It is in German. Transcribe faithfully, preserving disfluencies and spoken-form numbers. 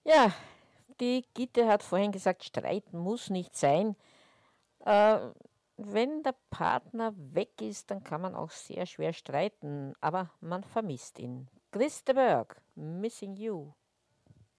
Ja, die Gitte hat vorhin gesagt, streiten muss nicht sein. Äh, Wenn der Partner weg ist, dann kann man auch sehr schwer streiten, aber man vermisst ihn. Chris de Burgh, Missing You.